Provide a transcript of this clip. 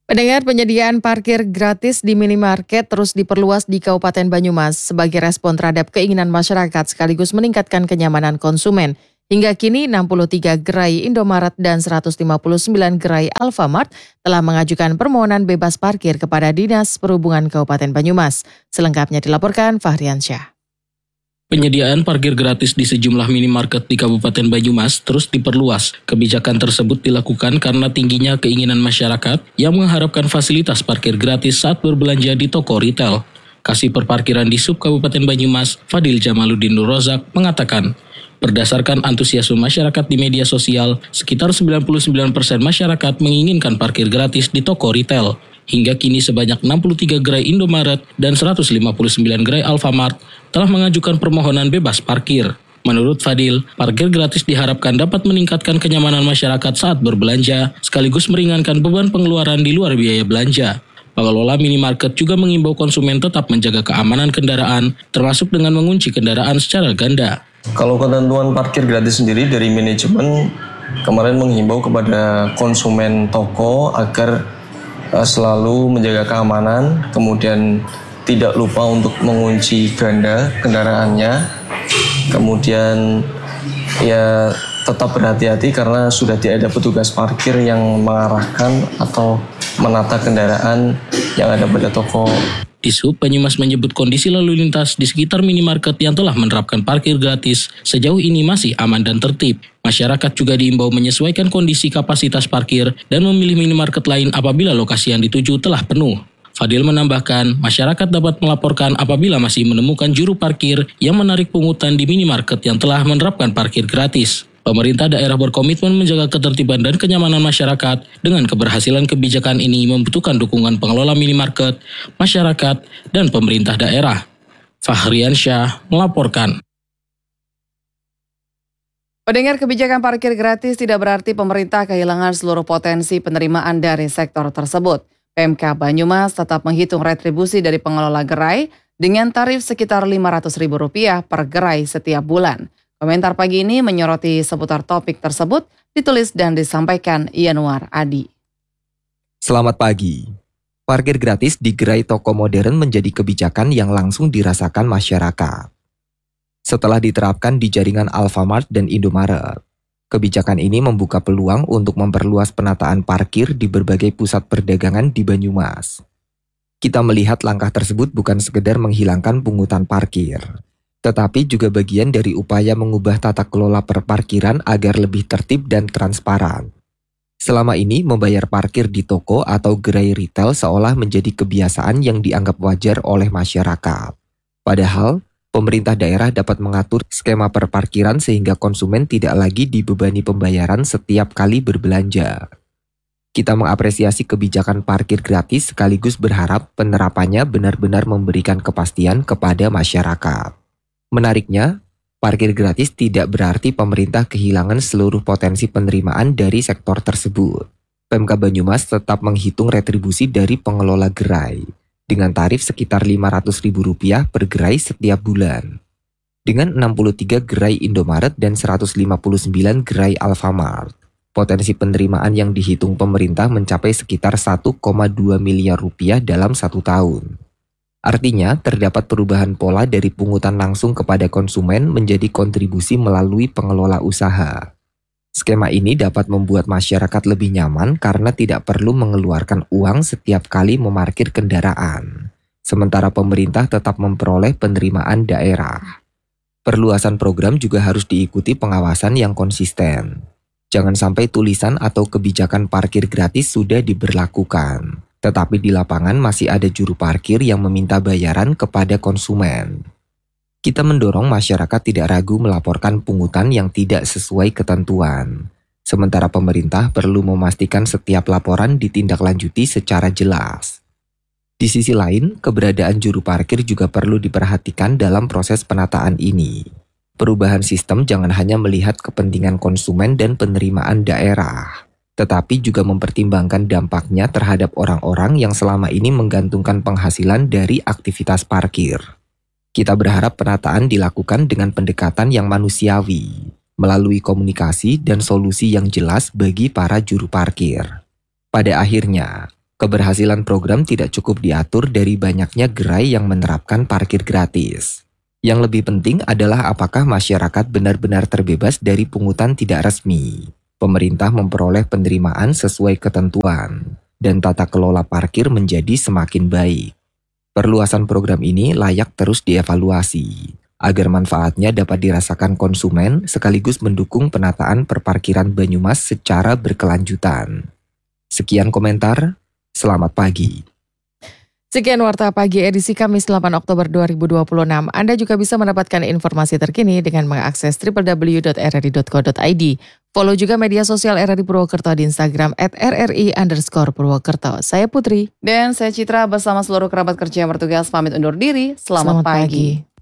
Pendengar, penyediaan parkir gratis di minimarket terus diperluas di Kabupaten Banyumas sebagai respon terhadap keinginan masyarakat sekaligus meningkatkan kenyamanan konsumen. Hingga kini 63 gerai Indomaret dan 159 gerai Alfamart telah mengajukan permohonan bebas parkir kepada Dinas Perhubungan Kabupaten Banyumas. Selengkapnya dilaporkan Fahriansyah. Penyediaan parkir gratis di sejumlah minimarket di Kabupaten Banyumas terus diperluas. Kebijakan tersebut dilakukan karena tingginya keinginan masyarakat yang mengharapkan fasilitas parkir gratis saat berbelanja di toko retail. Kasih Perparkiran di Sub Kabupaten Banyumas, Fadil Jamaluddin Nur Rozak, mengatakan, berdasarkan antusiasme masyarakat di media sosial, sekitar 99% masyarakat menginginkan parkir gratis di toko retail. Hingga kini sebanyak 63 gerai Indomaret dan 159 gerai Alfamart telah mengajukan permohonan bebas parkir. Menurut Fadil, parkir gratis diharapkan dapat meningkatkan kenyamanan masyarakat saat berbelanja, sekaligus meringankan beban pengeluaran di luar biaya belanja. Pengelola minimarket juga mengimbau konsumen tetap menjaga keamanan kendaraan, termasuk dengan mengunci kendaraan secara ganda. Kalau ketentuan parkir gratis sendiri dari manajemen kemarin menghimbau kepada konsumen toko agar selalu menjaga keamanan, kemudian tidak lupa untuk mengunci ganda kendaraannya, kemudian ya tetap berhati-hati karena sudah tidak ada petugas parkir yang mengarahkan atau menata kendaraan yang ada pada toko. Dishub Banyumas menyebut kondisi lalu lintas di sekitar minimarket yang telah menerapkan parkir gratis sejauh ini masih aman dan tertib. Masyarakat juga diimbau menyesuaikan kondisi kapasitas parkir dan memilih minimarket lain apabila lokasi yang dituju telah penuh. Fadil menambahkan, masyarakat dapat melaporkan apabila masih menemukan juru parkir yang menarik pungutan di minimarket yang telah menerapkan parkir gratis. Pemerintah daerah berkomitmen menjaga ketertiban dan kenyamanan masyarakat. Dengan keberhasilan kebijakan ini membutuhkan dukungan pengelola minimarket, masyarakat, dan pemerintah daerah. Fahriansyah melaporkan. Pendengar, kebijakan parkir gratis tidak berarti pemerintah kehilangan seluruh potensi penerimaan dari sektor tersebut. PMK Banyumas tetap menghitung retribusi dari pengelola gerai dengan tarif sekitar Rp500.000 per gerai setiap bulan. Komentar pagi ini menyoroti seputar topik tersebut, ditulis dan disampaikan Yanuar Adi. Selamat pagi. Parkir gratis di gerai toko modern menjadi kebijakan yang langsung dirasakan masyarakat. Setelah diterapkan di jaringan Alfamart dan Indomaret, kebijakan ini membuka peluang untuk memperluas penataan parkir di berbagai pusat perdagangan di Banyumas. Kita melihat langkah tersebut bukan sekedar menghilangkan pungutan parkir, tetapi juga bagian dari upaya mengubah tata kelola perparkiran agar lebih tertib dan transparan. Selama ini, membayar parkir di toko atau gerai retail seolah menjadi kebiasaan yang dianggap wajar oleh masyarakat. Padahal, pemerintah daerah dapat mengatur skema perparkiran sehingga konsumen tidak lagi dibebani pembayaran setiap kali berbelanja. Kita mengapresiasi kebijakan parkir gratis sekaligus berharap penerapannya benar-benar memberikan kepastian kepada masyarakat. Menariknya, parkir gratis tidak berarti pemerintah kehilangan seluruh potensi penerimaan dari sektor tersebut. PMK Banyumas tetap menghitung retribusi dari pengelola gerai dengan tarif sekitar Rp500.000 per gerai setiap bulan. Dengan 63 gerai Indomaret dan 159 gerai Alfamart, potensi penerimaan yang dihitung pemerintah mencapai sekitar Rp1,2 miliar dalam 1 tahun. Artinya, terdapat perubahan pola dari pungutan langsung kepada konsumen menjadi kontribusi melalui pengelola usaha. Skema ini dapat membuat masyarakat lebih nyaman karena tidak perlu mengeluarkan uang setiap kali memarkir kendaraan. Sementara pemerintah tetap memperoleh penerimaan daerah. Perluasan program juga harus diikuti pengawasan yang konsisten. Jangan sampai tulisan atau kebijakan parkir gratis sudah diberlakukan, tetapi di lapangan masih ada juru parkir yang meminta bayaran kepada konsumen. Kita mendorong masyarakat tidak ragu melaporkan pungutan yang tidak sesuai ketentuan. Sementara pemerintah perlu memastikan setiap laporan ditindaklanjuti secara jelas. Di sisi lain, keberadaan juru parkir juga perlu diperhatikan dalam proses penataan ini. Perubahan sistem jangan hanya melihat kepentingan konsumen dan penerimaan daerah, tetapi juga mempertimbangkan dampaknya terhadap orang-orang yang selama ini menggantungkan penghasilan dari aktivitas parkir. Kita berharap penataan dilakukan dengan pendekatan yang manusiawi, melalui komunikasi dan solusi yang jelas bagi para juru parkir. Pada akhirnya, Keberhasilan program tidak cukup diatur dari banyaknya gerai yang menerapkan parkir gratis. Yang lebih penting adalah apakah masyarakat benar-benar terbebas dari pungutan tidak resmi. Pemerintah memperoleh penerimaan sesuai ketentuan, dan tata kelola parkir menjadi semakin baik. Perluasan program ini layak terus dievaluasi, agar manfaatnya dapat dirasakan konsumen sekaligus mendukung penataan perparkiran Banyumas secara berkelanjutan. Sekian komentar, selamat pagi. Sekian Warta Pagi edisi Kamis 8 Oktober 2026. Anda juga bisa mendapatkan informasi terkini dengan mengakses www.rri.co.id. Follow juga media sosial RRI Purwokerto di Instagram @rri_Purwokerto. Saya Putri. Dan saya Citra bersama seluruh kerabat kerja yang bertugas pamit undur diri. Selamat pagi.